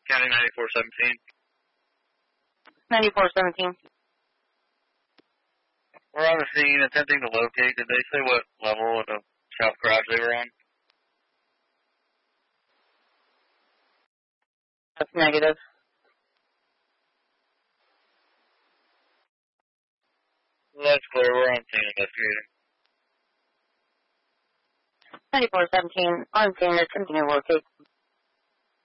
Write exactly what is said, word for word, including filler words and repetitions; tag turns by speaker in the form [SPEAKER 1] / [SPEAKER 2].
[SPEAKER 1] County ninety-four seventeen.
[SPEAKER 2] ninety-four seventeen.
[SPEAKER 1] We're on the scene attempting to locate. Did they say what level of the south garage they were on?
[SPEAKER 2] That's negative.
[SPEAKER 1] Well, that's clear. We're on scene investigating.
[SPEAKER 2] ninety-four seventeen, on scene attempting to locate.